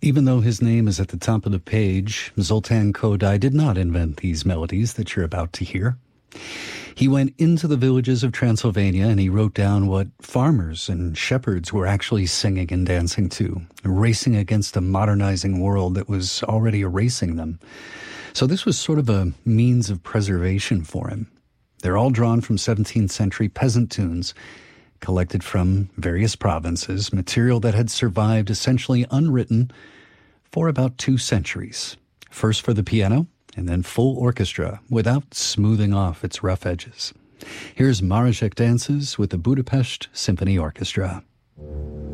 Even though his name is at the top of the page, Zoltan Kodály did not invent these melodies that you're about to hear. He went into the villages of Transylvania and he wrote down what farmers and shepherds were actually singing and dancing to, racing against a modernizing world that was already erasing them. So this was sort of a means of preservation for him. They're all drawn from 17th century peasant tunes, collected from various provinces, material that had survived essentially unwritten for about 2 centuries. First for the piano, and then full orchestra without smoothing off its rough edges. Here's Marózsek Dances with the Budapest Symphony Orchestra.